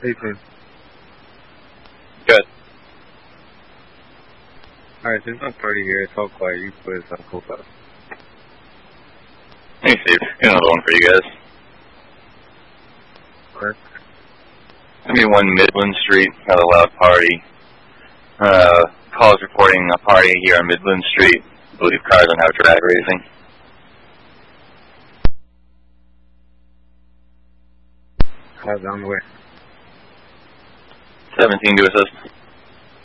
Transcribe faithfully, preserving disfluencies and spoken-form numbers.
Ethan. Good. Alright, there's no party here. It's all quiet. You put us on cool stuff. Hey, Steve. Got another one for you guys. What? Give me one Midland Street at a loud party. Uh, calls reporting a party here on Midland Street. I believe cars are now drag racing. Cars on the way. seventeen to assist.